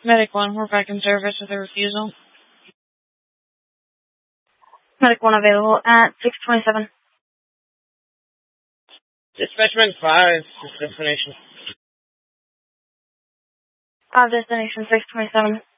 Medic 1, we're back in service with a refusal. Medic 1 available at 627. Dispatch Medic 5, destination. 5 destination 627.